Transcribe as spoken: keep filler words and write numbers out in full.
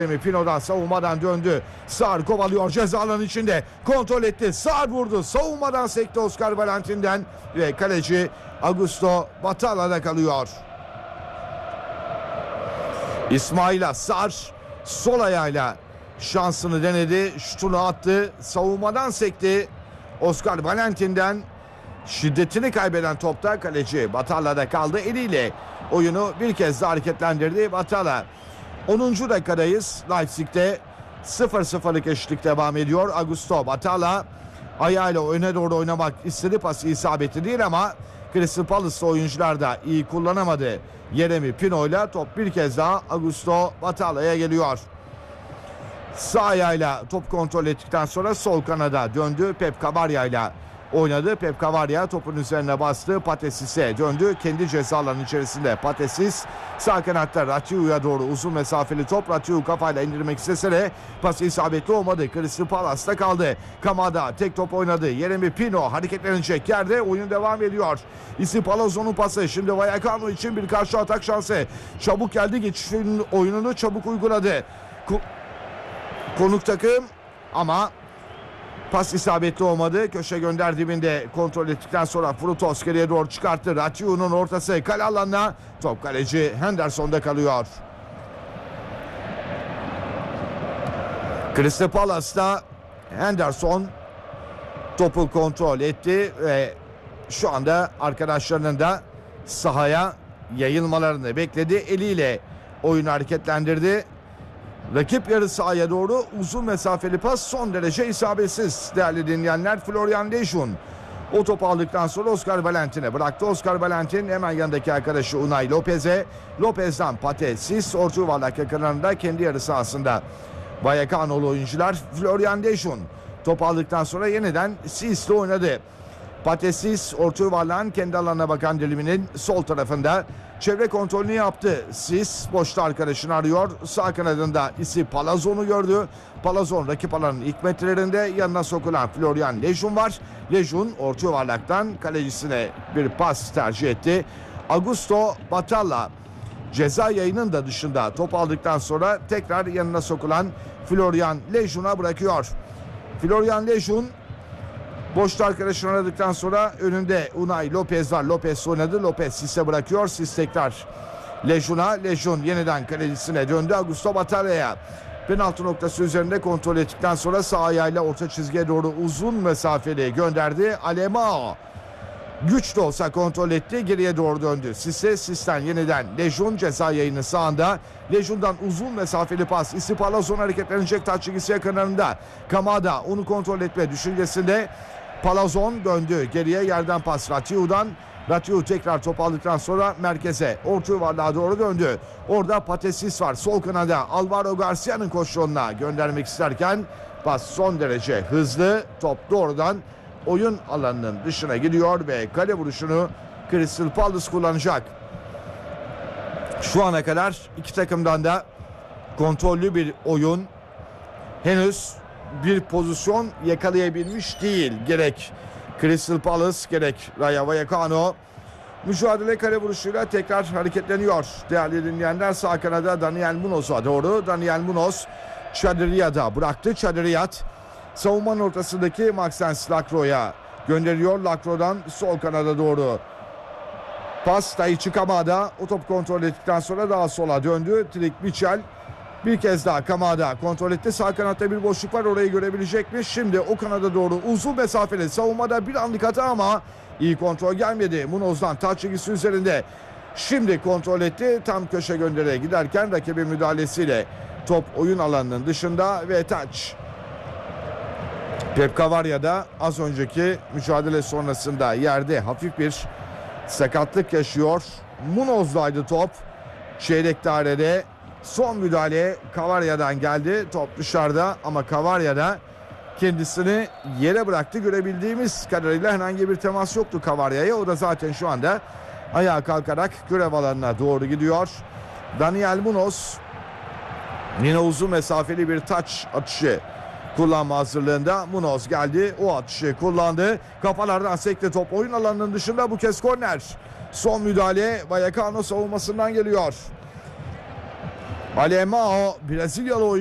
Pino'dan savunmadan döndü. Sar kovalıyor ceza alanı içinde. Kontrol etti. Sar vurdu. Savunmadan sekti Oscar Valentin'den ve kaleci Augusto Batala'da kalıyor. İsmail Sar sol ayağıyla şansını denedi. Şutunu attı. Savunmadan sekti. Oscar Valentin'den şiddetini kaybeden topta kaleci Batala'da kaldı. Eliyle oyunu bir kez daha hareketlendirdi Batala. onuncu dakikadayız. Leipzig'te sıfır sıfırlık eşitlik devam ediyor. Augusto Batala ayağıyla öne doğru oynamak istedi. Pası isabeti değil ama Crystal Palace oyuncular da iyi kullanamadı. Yeremi Pino ile top bir kez daha Augusto Batala'ya geliyor. Sağ ayağıyla top kontrol ettikten sonra sol kanada döndü. Pep Cavarya ile oynadı. Pep Cavarya topun üzerine bastı. Patesis'e döndü. Kendi ceza alanı içerisinde Patesis sağ kanatta Rakiu'ya doğru uzun mesafeli top. Rakiu kafayla indirmek istese de pası isabetli olmadı. Crystal Palace'ta kaldı. Kamada tek top oynadı. Yeremi Pino hareketlenecek yerde oyun devam ediyor. İsi Palazzo'nun pası. Şimdi Vallecano için bir karşı atak şansı. Çabuk geldi. Geçişin oyununu çabuk uyguladı. Ko- konuk takım ama pas isabetli olmadı. Köşe gönder dibinde kontrol ettikten sonra Frutos geriye doğru çıkarttı. Rakiu'nun ortası kale alanına. Top kaleci Henderson'da kalıyor. Crystal Palace'da Henderson topu kontrol etti ve şu anda arkadaşlarının da sahaya yayılmalarını bekledi. Eliyle oyunu hareketlendirdi. Rakip yarı sahaya doğru uzun mesafeli pas son derece isabetsiz değerli dinleyenler. Florian Lejeune o topu aldıktan sonra Oscar Valentin'e bıraktı. Oscar Valentin hemen yanındaki arkadaşı Unai Lopez'e. Lopez'den Patesis orta yuvarlak yakınlarında kendi yarı sahasında. Vallecano'lu oyuncular Florian Lejeune topu aldıkten sonra yeniden Sis'le oynadı. Patesis orta yuvarlağın kendi alanına bakan diliminin sol tarafında çevre kontrolünü yaptı. Sis boşta arkadaşını arıyor. Sağ kanadında isi Palazzon'u gördü. Palazzon rakip alanın ilk metrelerinde yanına sokulan Florian Lejeune var. Lejeune orta yuvarlaktan kalecisine bir pas tercih etti. Augusto Batala ceza yayının da dışında top aldıktan sonra tekrar yanına sokulan Florian Lejeune'a bırakıyor. Florian Lejeune boşta arkadaşını aradıktan sonra önünde Unai Lopez var. Lopez oynadı. Lopez Sis'e bırakıyor. Sis tekrar Lejeune'a. Lejeune yeniden kalecisine döndü. Augusto Batala'ya penaltı noktası üzerinde kontrol ettikten sonra sağ ayağıyla orta çizgiye doğru uzun mesafeli gönderdi. Alemao güç de olsa kontrol etti. Geriye doğru döndü. Sis'e Sis'ten yeniden Lejeune ceza yayını sağında. Lejeune'dan uzun mesafeli pas. İsi Palazzon hareketlenecek taç çizgisi yakınlarında. Kamada onu kontrol etme düşüncesinde. Palazzon döndü. Geriye yerden pas Rakiu'dan. Rakiu tekrar top aldıktan sonra merkeze orta yuvarlığa doğru döndü. Orada Patesis var. Sol kanada Alvaro Garcia'nın koşuğuna göndermek isterken pas son derece hızlı. Top doğrudan oyun alanının dışına gidiyor ve kale vuruşunu Crystal Palace kullanacak. Şu ana kadar iki takımdan da kontrollü bir oyun, henüz bir pozisyon yakalayabilmiş değil. Gerek Crystal Palace gerek Rayo Vallecano. Mücadele kale vuruşuyla tekrar hareketleniyor. Değerli dinleyenler, sağ kanada Daniel Munoz'a doğru. Daniel Munoz Çadıriyat'a bıraktı. Çadıriyat savunmanın ortasındaki Maxence Lacroix'a gönderiyor. Lacroix'dan sol kanada doğru pas Daichi Kamada. O top kontrol ettikten sonra daha sola döndü. Trik Mitchell bir kez daha Kamada kontrol etti. Sağ kanatta bir boşluk var. Orayı görebilecekmiş. Şimdi o kanada doğru uzun mesafeli savunmada bir anlık hata ama iyi kontrol gelmedi. Munoz'dan taç çizgisi üzerinde. Şimdi kontrol etti. Tam köşe gönderiye giderken rakibin müdahalesiyle top oyun alanının dışında ve taç. Pep Cavarya da az önceki mücadele sonrasında yerde hafif bir sakatlık yaşıyor. Munoz'daydı top. Çeyrek dairede son müdahale Cavarya'dan geldi. Top dışarıda ama Cavarya da kendisini yere bıraktı. Görebildiğimiz kadarıyla herhangi bir temas yoktu Cavarya'ya. O da zaten şu anda ayağa kalkarak görev alanına doğru gidiyor. Daniel Munoz yine uzun mesafeli bir taç atışı kullanma hazırlığında. Munoz geldi. O atışı kullandı. Kafalardan sekti top. Oyun alanının dışında bu kez korner. Son müdahale Vallecano savunmasından geliyor. Alemão Brezilyalı oyuncu